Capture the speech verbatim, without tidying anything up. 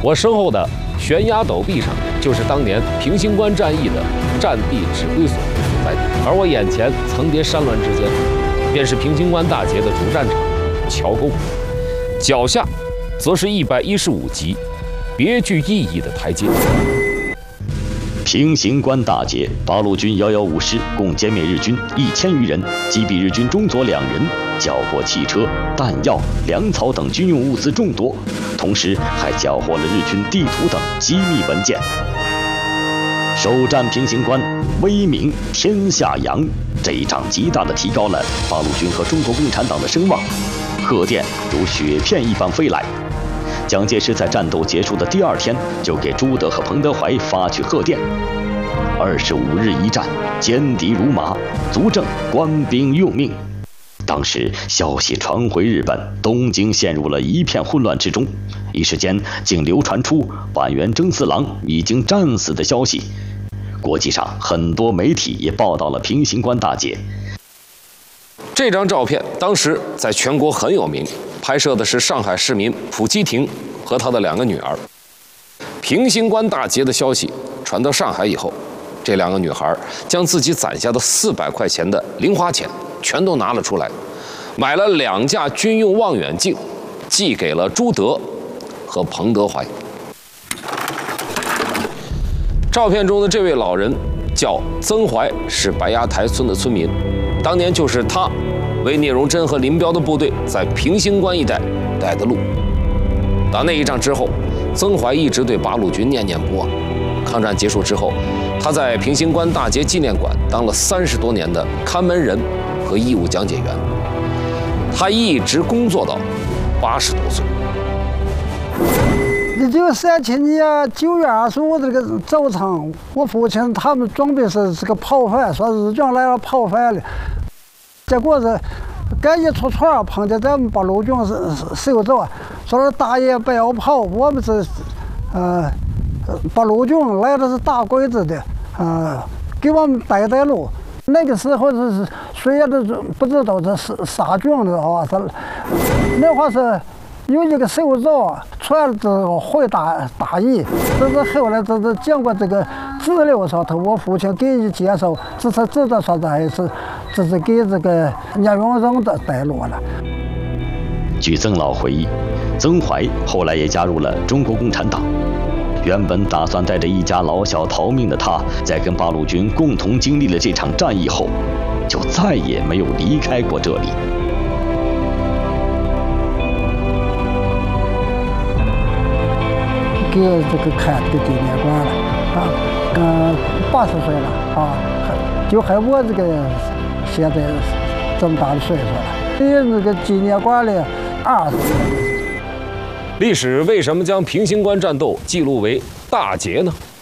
我身后的悬崖陡壁上，就是当年平型关战役的战地指挥所所在地，而我眼前层叠山峦之间，便是平型关大捷的主战场桥沟，脚下则是一百一十五级别具意义的台阶。 平型关大捷，八路军遥遥五师共歼灭日军一千余人，击毙日军中佐两人，缴获汽车、弹药、粮草等军用物资众多，同时还缴获了日军地图等机密文件。首战平型关，威名天下扬。这一仗极大地提高了八路军和中国共产党的声望，贺电如雪片一般飞来。蒋介石在战斗结束的第二天，就给朱德和彭德怀发去贺电。二十五日一战，歼敌如麻，足证官兵用命。当时消息传回日本，东京陷入了一片混乱之中，一时间竟流传出板垣征四郎已经战死的消息。国际上很多媒体也报道了平型关大捷。 这张照片当时在全国很有名，拍摄的是上海市民蒲基亭和他的两个女儿。平型关大捷的消息传到上海以后，这两个女孩将自己攒下的四百块钱的零花钱全都拿了出来，买了两架军用望远镜，寄给了朱德和彭德怀。照片中的这位老人叫曾怀，是白崖台村的村民。当年就是他为聂荣臻和林彪的部队在平型关一带带的路。打那一仗之后，曾怀一直对八路军念念不忘。抗战结束之后，他在平型关大捷纪念馆当了三十多年的看门人和义务讲解员，他一直工作到八十多岁。 一九三七年九月二十五这个早上，我父亲他们准备是这个跑饭，说日军来了跑饭了，结果是刚一出船碰见咱们八路军是守着，说是大爷不要跑，我们是呃八路军来的是打鬼子的，呃给我们带带路。那个时候是谁也都不知道这是啥军的啊，是那会是。有一个首长传了这个会大大意，这是后来这是经过这个资料上头，我父亲给予介绍，这才知道说这还是这是给这个聂荣臻的带路了。 据曾老回忆，曾怀后来也加入了中国共产党。原本打算带着一家老小逃命的他，在跟八路军共同经历了这场战役后，就再也没有离开过这里。 给这个开这个纪念馆了啊，嗯，八十岁了啊，就还我这个现在这么大的岁数了，给这个纪念馆里二十年。 历史为什么将平型关战斗记录为大捷呢？